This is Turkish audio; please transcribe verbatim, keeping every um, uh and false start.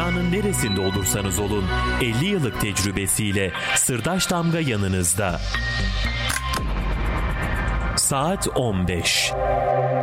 Dünyanın neresinde olursanız olun elli yıllık tecrübesiyle Sırdaş Damga yanınızda. Saat on beş.